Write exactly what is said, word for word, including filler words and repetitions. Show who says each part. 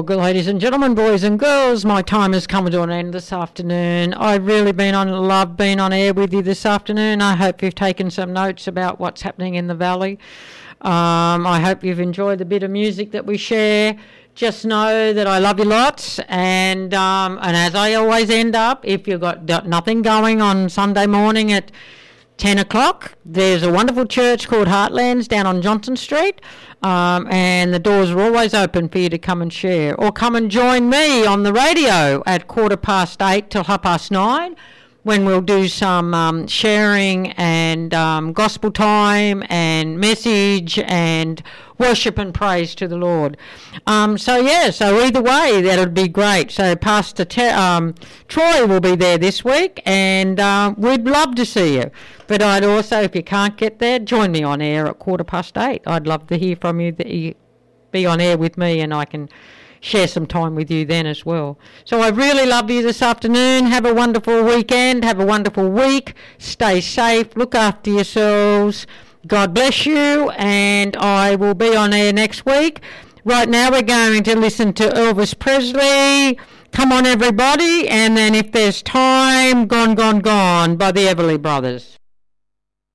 Speaker 1: Well, good ladies and gentlemen, boys and girls, my time has come to an end this afternoon. I've really been on, love being on air with you this afternoon. I hope you've taken some notes about what's happening in the valley. Um, I hope you've enjoyed the bit of music that we share. Just know that I love you lots, and um, and as I always end up, if you've got nothing going on Sunday morning at ten o'clock, there's a wonderful church called Heartlands down on Johnson Street, um, and the doors are always open for you to come and share, or come and join me on the radio at quarter past eight till half past nine, when we'll do some um, sharing and um, gospel time and message and worship and praise to the Lord. Um, so, yeah, so either way, that would be great. So Pastor Te- um, Troy will be there this week, and uh, we'd love to see you. But I'd also, if you can't get there, join me on air at quarter past eight. I'd love to hear from you, that you be on air with me, and I can share some time with you then as well. So I really love you this afternoon. Have a wonderful weekend. Have a wonderful week. Stay safe. Look after yourselves. God bless you. And I will be on air next week. Right now we're going to listen to Elvis Presley. Come on, everybody. And then if there's time, Gone, Gone, Gone by the Everly Brothers.